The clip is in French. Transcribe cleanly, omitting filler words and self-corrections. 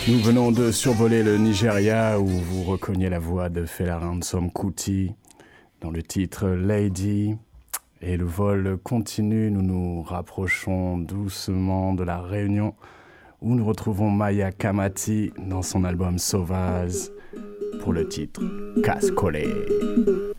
Nous venons de survoler le Nigeria où vous reconnaiez la voix de Fela Ransome Kuti dans le titre Lady. Et le vol continue, nous nous rapprochons doucement de la Réunion où nous retrouvons Maya Kamati dans son album Sauvage pour le titre Casse-Collé.